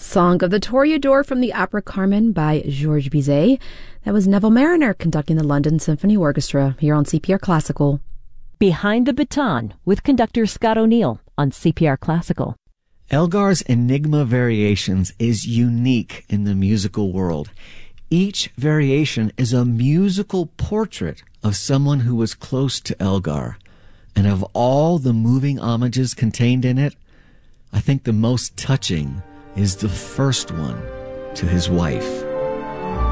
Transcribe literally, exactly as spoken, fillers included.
Song of the Toreador from the opera Carmen by Georges Bizet. That was Neville Marriner conducting the London Symphony Orchestra here on C P R Classical. Behind the Baton with conductor Scott O'Neill on C P R Classical. Elgar's Enigma Variations is unique in the musical world. Each variation is a musical portrait of someone who was close to Elgar. And of all the moving homages contained in it, I think the most touching is the first one to his wife.